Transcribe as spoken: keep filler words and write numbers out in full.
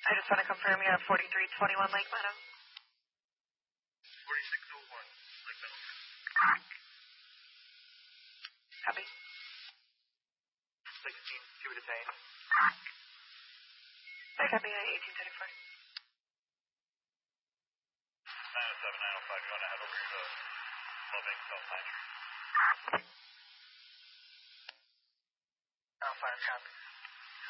I just want to confirm you have forty-three twenty-one Lake Meadow. forty-six oh one Lake Meadow. Copy. sixteen, two detained. I copy, eighteen thirty-four. nine oh seven, nine oh five, you want to head over to Loving South Pine Tree? nine oh five, copy.